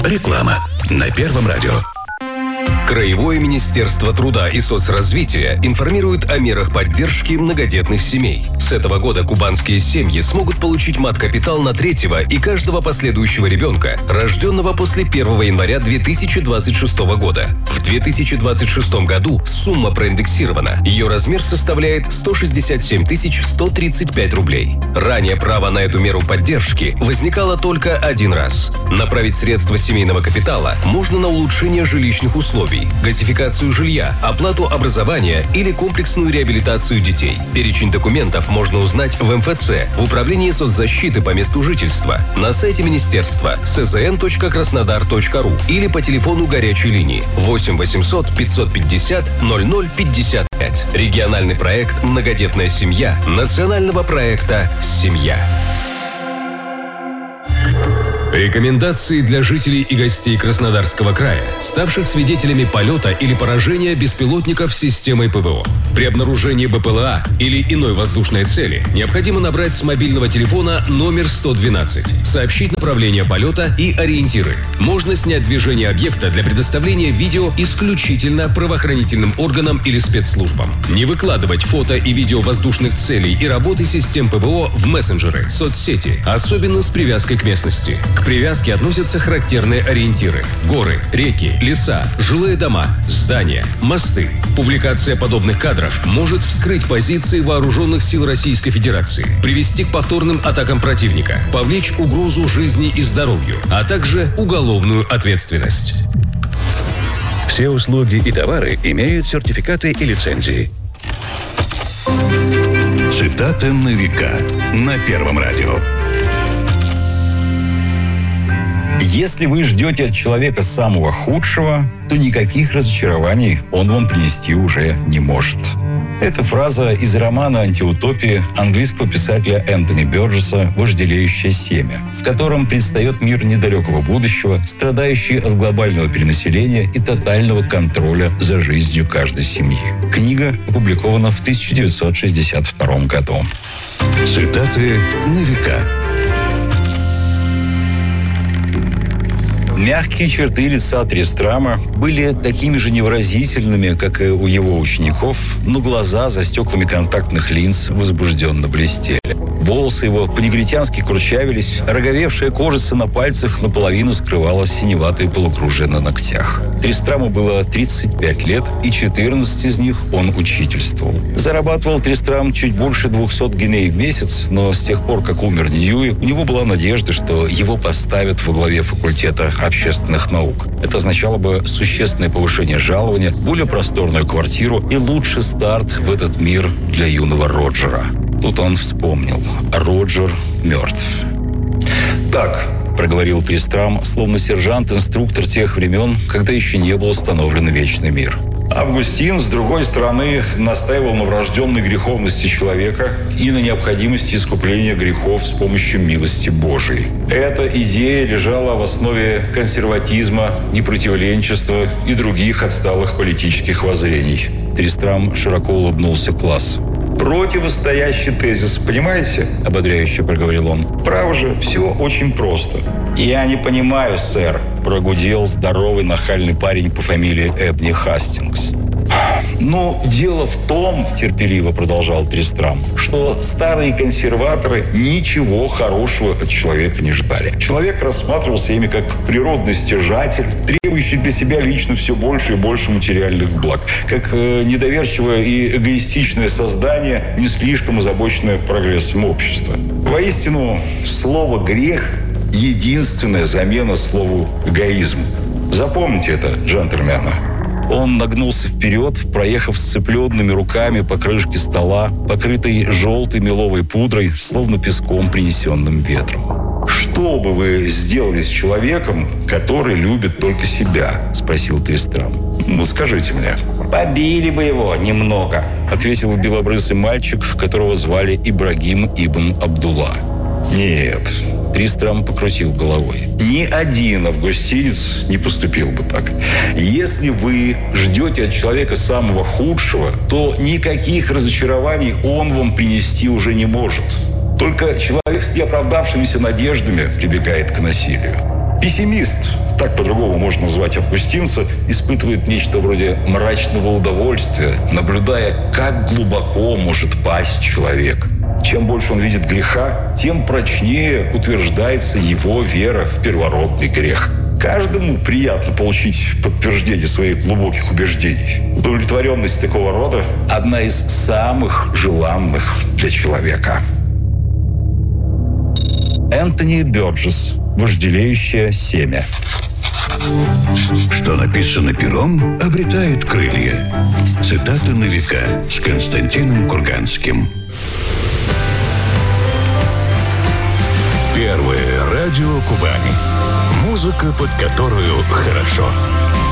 Реклама на Первом радио. Краевое министерство труда и соцразвития информирует о мерах поддержки многодетных семей. С этого года кубанские семьи смогут получить мат-капитал на третьего и каждого последующего ребенка, рожденного после 1 января 2026 года. В 2026 году сумма проиндексирована. Ее размер составляет 167 135 рублей. Ранее право на эту меру поддержки возникало только один раз. Направить средства семейного капитала можно на улучшение жилищных условий, газификацию жилья, оплату образования или комплексную реабилитацию детей. Перечень документов можно узнать в МФЦ, в Управлении соцзащиты по месту жительства, на сайте министерства szn.krasnodar.ru или по телефону горячей линии 8 800 550 0055. Региональный проект «Многодетная семья» национального проекта «Семья». Рекомендации для жителей и гостей Краснодарского края, ставших свидетелями полета или поражения беспилотников системой ПВО. При обнаружении БПЛА или иной воздушной цели необходимо набрать с мобильного телефона номер 112, сообщить направление полета и ориентиры. Можно снять движение объекта для предоставления видео исключительно правоохранительным органам или спецслужбам. Не выкладывать фото и видео воздушных целей и работы систем ПВО в мессенджеры, соцсети, особенно с привязкой к местности. К привязке относятся характерные ориентиры: горы, реки, леса, жилые дома, здания, мосты. Публикация подобных кадров может вскрыть позиции вооруженных сил Российской Федерации, привести к повторным атакам противника, повлечь угрозу жизни и здоровью, а также уголовную ответственность. Все услуги и товары имеют сертификаты и лицензии. Цитаты на века на Первом радио. Если вы ждете от человека самого худшего, то никаких разочарований он вам принести уже не может. Эта фраза из романа «Антиутопия» английского писателя Энтони Бёрджеса «Вожделеющее семя», в котором предстает мир недалекого будущего, страдающий от глобального перенаселения и тотального контроля за жизнью каждой семьи. Книга опубликована в 1962 году. Цитаты на века. Мягкие черты лица Тристрама были такими же невыразительными, как и у его учеников, но глаза за стеклами контактных линз возбужденно блестели. Волосы его по-негритянски курчавились, роговевшая кожица на пальцах наполовину скрывала синеватые полукружия на ногтях. Тристраму было 35 лет, и 14 из них он учительствовал. Зарабатывал Тристрам чуть больше 200 гиней в месяц, но с тех пор, как умер Ньюи, у него была надежда, что его поставят во главе факультета общественных наук. Это означало бы существенное повышение жалования, более просторную квартиру и лучший старт в этот мир для юного Роджера. Тут он вспомнил. Роджер мертв. «Так», — проговорил Тристрам, словно сержант-инструктор тех времен, когда еще не был установлен вечный мир. Августин, с другой стороны, настаивал на врожденной греховности человека и на необходимости искупления грехов с помощью милости Божией. Эта идея лежала в основе консерватизма, непротивленчества и других отсталых политических воззрений. Тристрам широко улыбнулся классу. «Противостоящий тезис, понимаете?» – ободряюще проговорил он. «Право же, все очень просто». «Я не понимаю, сэр», – прогудел здоровый нахальный парень по фамилии Эбни Хастингс. «Ну, дело в том, — терпеливо продолжал Тристрам, — что старые консерваторы ничего хорошего от человека не ждали. Человек рассматривался ими как природный стяжатель, требующий для себя лично все больше и больше материальных благ, как недоверчивое и эгоистичное создание, не слишком озабоченное прогрессом общества. Воистину, слово «грех» — единственная замена слову «эгоизм». Запомните это, джентльмены». Он нагнулся вперед, проехав сцепленными руками по крышке стола, покрытой желтой меловой пудрой, словно песком, принесенным ветром. «Что бы вы сделали с человеком, который любит только себя?» – спросил Тристрам. «Ну, скажите мне». «Побили бы его немного», – ответил белобрысый мальчик, которого звали Ибрагим ибн Абдулла. «Нет». Тристрам покрутил головой. «Ни один августинец не поступил бы так. Если вы ждете от человека самого худшего, то никаких разочарований он вам принести уже не может. Только человек с неоправдавшимися надеждами прибегает к насилию. Пессимист так по-другому можно назвать августинца, испытывает нечто вроде мрачного удовольствия, наблюдая, как глубоко может пасть человек. Чем больше он видит греха, тем прочнее утверждается его вера в первородный грех. Каждому приятно получить подтверждение своих глубоких убеждений. Удовлетворенность такого рода – одна из самых желанных для человека. Энтони Бёрджес. «Вожделеющее семя». Что написано пером, обретает крылья. Цитата на века с Константином Курганским. Первое радио Кубани. Музыка, под которую хорошо.